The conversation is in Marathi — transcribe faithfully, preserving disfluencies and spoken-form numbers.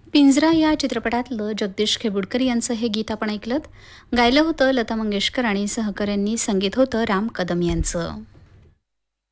पिंजरा या चित्रपटातलं जगदीश खेबुडकर यांचं हे गीत आपण ऐकलत. गायलं होतं लता मंगेशकर आणि सहकाऱ्यांनी, संगीत होतं राम कदम यांचं.